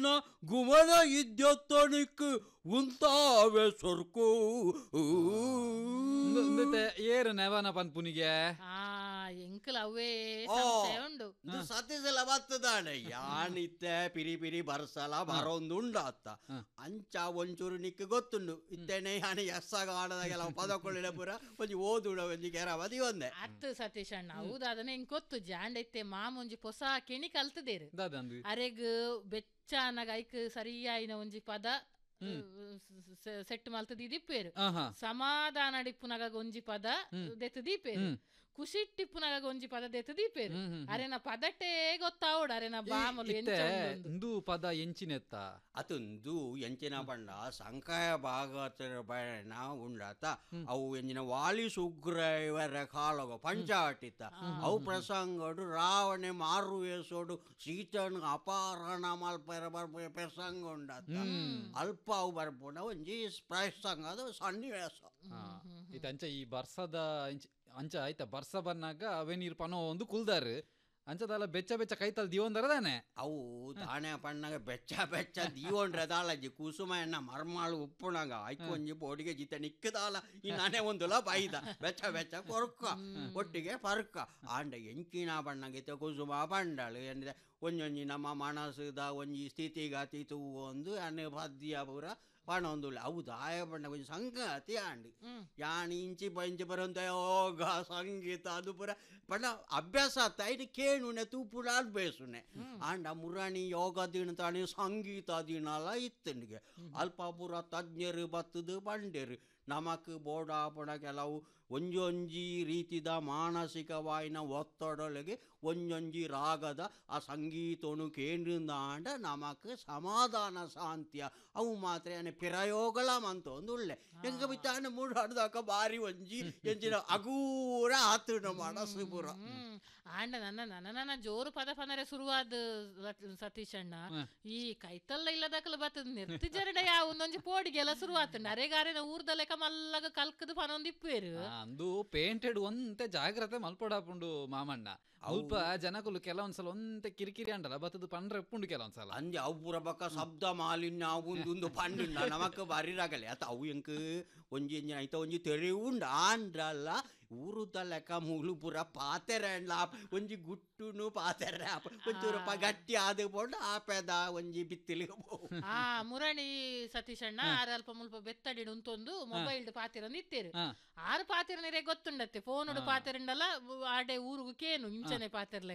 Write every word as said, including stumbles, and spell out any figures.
ಗುಮನ ಇದ್ಯೊತ್ತನಿಕ್ ಉಂತಾವೆ ಸೊರ್ಕು ಏರು ನೆವನ ಪನ್ಪುನಿಗೆ ಎಂಕಲ್ ಅವೇ ಸಂಶಯ ಉಂಡು ಸತಿಸಲ ಬತ್ತದಾನೆ ಯಾನಿತ್ತೆ ಪಿರಿ ಪಿರಿ ಬರ್ಸಲ ಬರೊಂದು ಉಂಡಾತ್ತ ಅಂಚ ಒಂಚೂರು ನಿಕ್ ಗೊತ್ತುಂಡು ಇತ್ತೇನೆ ಯಾನಿ ಎಸ್ಸಗಾಡದಾಗೆಲ್ಲ ಪದಕೊಳ್ಳಿಡ ಪುರ ಒಂಜಿ ಓದುಡ ಒಂಜಿ ಕೆರ ಬದಿ ಒಂದೆ ಅತ್ತು ಸತೀಶ್ ಅಣ್ಣ ಹೌದಾದನೆ ಹೆಂಗ್ ಗೊತ್ತು ಜಾಂಡೈತೆ ಮಾಮೊಂಜಿ ಹೊಸ ಕೆಣಿ ಕಲ್ತದೇರು ಅರೆಗ್ ಬೆಚ್ಚಾನಾಗ ಐಕ್ ಸರಿಯಾಯಿನ ಒಂಜಿ ಪದ ಸೆಟ್ ಮಲ್ತ ದೀಪೇರು ಸಮಾಧಾನ ಡಿಪ್ಪುನಾಗ ಒಂಜಿ ಪದ ದೆತ್ ದೀಪೇರು ಖುಷಿ ಟಿಪ್ಪುನಾಗ ಒಂಜಿ ಪದ ದೆತ್ ದೀಪೇರು ಅರೆನ ಪದಟೇ ಗೊತ್ತಾವಡ ಅರೆನ ಬಾಮಲು ಎಂದು ಪದ ಎಂಚಿನೆತ್ತ ಅತೊಂದು ಎಂಚಿನ ಪಂಡ ಸಂಕಾಯ ಭಾಗತರ ಬಣ್ಣ ಉಂಡಾತ ಅವು ಎಂಜಿನ ವಾಲಿ ಸುಗ್ರೈವರ ಕಾಲಗ ಪಂಚಾಟಿತ ಅವು ಪ್ರಸಂಗಡು ರಾವಣೆ ಮಾರು ವೇಸೋಡು ಸೀತನ್ ಅಪಹರಣ ಮಲ್ಪರ ಬರ್ಪ ಪ್ರಸಂಗ ಉಂಡಾತ ಅಲ್ಪ ಅವು ಬರ್ಪುಂಡ ಒಂಜಿ ಪ್ರಸಂಗ ಅದು ಸನ್ನಿವೇಶ ಇದಂಚ ಈ ಬರ್ಸದ ಅಂಚ ಆಯ್ತಾ ಬರ್ಸ ಬನ್ನಾಗ ಅವೇ ನೀರು ಪನೋ ಒಂದು ಕುಲ್ದಾರು ಅಂಚದಲ್ಲ ಬೆಚ್ಚ ಬೆಚ್ಚ ಕೈತಲ್ ದೀವೊಂದರದಾನೆ ಅವು ದಾಣೆ ಪಣ್ಣಾಗ ಬೆಚ್ಚ ಬೆಚ್ಚ ದೀವೊಂಡ್ರದಾಲಜಿ ಕುಸುಮ ಎಣ್ಣ ಮರ್ಮಾಳು ಉಪ್ಪುಣಾಗ ಆಯ್ಕೆ ಒಂಜಿ ಬೋಡಿಗೆ ಜಿತ ನಿಕ್ಕದಾಲ ಈ ನಾನೇ ಒಂದುಲ ಬೈದ ಬೆಚ್ಚ ಬೆಚ್ಚ ಕೊರ್ಕ ಒಟ್ಟಿಗೆ ಪರ್ಕ ಆಂಡ ಎಂಚಿನ ಬಣ್ಣಗಿತ ಕುಸುಮ ಪಂಡಳು ಎಂದ್ರೆ ಒಂಜೊಂಜಿ ನಮ್ಮ ಮನಸ್ಸದ ಒಂಜಿ ಸ್ಥಿತಿಗತಿ ತೂ ಒಂದು ಅನ್ನ ಪದ್ಯ ಪೂರ ಪಣೊಂದುಲ್ಲ ಅವು ದಾಯ ಬಣ್ಣ ಕೊಂಚ ಸಂಗತಿ ಆಂಡಿ ಯಾಣಿ ಇಂಚಿ ಪಂಚಿ ಬರಂತ ಯೋಗ ಸಂಗೀತ ಅದು ಪೂರ ಪಂಡ ಅಭ್ಯಾಸ ಆತ ಇದು ಕೇಳುನೆ ತೂಪುಡ ಬೇಸುನೆ ಆಂಡ ಮುರಾಣಿ ಯೋಗ ದಿನ ತಾಣಿ ಸಂಗೀತ ದಿನಲ್ಲ ಇತ್ತನಿಗೆ ಅಲ್ಪ ಪೂರ ತಜ್ಞರು ಬತ್ತದು ಪಂಡರು ನಮಕ್ ಬೋಡಾಪಣ ಕೆಲವು ಒಂಜೊಂಜಿ ರೀತಿದ ಮಾನಸಿಕವಾಯಿನ ಒತ್ತಡೊಳಗೆ ಒಂಜೊಂಜಿ ರಾಗದ ಆ ಸಂಗೀತನು ಕೇಂದ್ರಿಂದಾಂಡ ನಮಕ್ ಸಮಾಧಾನ ಶಾಂತಿಯ ಅವು ಮಾತ್ರ ಏನೇ ಪ್ರಯೋಗಲ ಮಂತ ಒಂದು ಒಳ್ಳೆ ಹೆಂಗ ಬಿತ್ತಾನೆ ಮೂಡು ಹಡ್ದಾಕ ಬಾರಿ ಒಂಜಿ ಎಂಚಿನ ಅಗೂರ ಆತುನ ಮನಸ್ಸು ಪುರ ಆಂಡ ನನ್ನ ನನ್ನ ನನ್ನ ಜೋರು ಪದ ಪನರೆ ಶುರುವಾದ ಸತೀಶ್ ಅಣ್ಣ ಈ ಕೈತಲ್ಲ ಇಲ್ಲದಕ್ಕಲ್ಲ ಬರ್ತದ ನಿರ್ತಿ ಜರಡ ಯಾವ ಒಂದೊಂಜಿ ಪೋಡಿಗೆಲ್ಲ ಶುರುವಾತ ನರೆಗಾರಿನ ಊರ್ದಲೆಕ ಮಲ್ಲಗ ಕಲ್ಕದ ಪನೊಂದಿಪ್ಪೇರು ಅಂದು ಪೇಂಟೆಡ್ ಒಂತೆ ಜಾಗ್ರತೆ ಮಲ್ಪಡಾಪುಂಡು ಮಾಮಣ್ಣ ಅಲ್ಪ ಜನಕುಲು ಕೆಲವೊಂದ್ಸಲ ಒಂತೆ ಕಿರಿಕಿರಿ ಅಂಡಲ್ಲ ಬತ್ತದು ಪಂಡ್ರೆ ಎಪ್ಪುಂಡು ಕೆಲವೊಂದ್ಸಲ ಅಂಜಿ ಅವು ಪೂರ ಬಕ್ಕ ಶಬ್ದ ಮಾಲಿನ್ಯ ಒಂದು ಪಂಡುಂಡ ನಮಕ್ ಬರಿರಾಗಲಿ ಅತ ಅವು ಎಂಕ್ ಒಂಜಿ ಎಂಜಿನ ಐತ ಒಂಜಿ ತೆರೆ ಉಂಡ ಆಂಡ್ರಲ್ಲ ಊರುದ ಲೆಕ್ಕ ಮೂಲು ಪೂರ ಪಾತೆರೆ ಅಂಡ್ಲ ಒಂಜಿ ಗುಟ್ಟುನು ಪಾತೆರೆ ಒಂಚೂರು ಗಟ್ಟಿ ಆದ ಬೋಂಡು ಆಪೆದ ಒಂಜಿ ಬಿತ್ತಿಲಿಗೆ ಆ ಮುರಣಿ ಸತೀಶ್ ಅಣ್ಣ ಆರು ಅಲ್ಪ ಮುಲ್ಪ ಬೆತ್ತಡಿ ಉಂತೊಂದು ಮೊಬೈಲ್ ಪಾತಿರ ನಿತ್ತೇರು ಆರು ಪಾತಿರ ನೀರೇ ಗೊತ್ತುಂಡತ್ತೆ ಫೋನ್ ಪಾತಿರಂಡಲ್ಲ ಆಡೆ ಊರುಗು ಕೇನು ಇಂಚನೆ ಪಾತಿರ್ಲೆ